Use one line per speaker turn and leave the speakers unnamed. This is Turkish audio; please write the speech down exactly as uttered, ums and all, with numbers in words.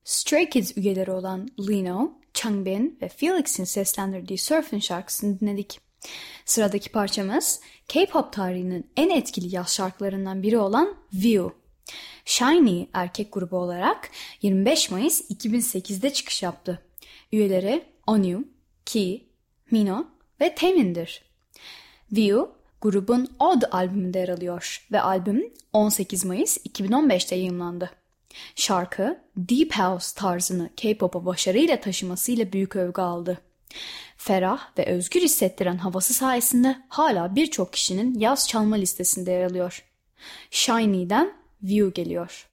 Stray Kids üyeleri olan Lino, Changbin ve Felix'in seslendirdiği Surfin şarkısını dinledik. Sıradaki parçamız K-pop tarihinin en etkili yaz şarkılarından biri olan View. SHINee erkek grubu olarak yirmi beş Mayıs iki bin sekizde çıkış yaptı. Üyeleri Onew, Key, Mino ve Taemin'dir. View, grubun Odd albümünde yer alıyor ve albüm on sekiz Mayıs iki bin on beşte yayımlandı. Şarkı, Deep House tarzını K-pop'a başarıyla taşımasıyla büyük övgü aldı. Ferah ve özgür hissettiren havası sayesinde hala birçok kişinin yaz çalma listesinde yer alıyor. SHINee'den View geliyor.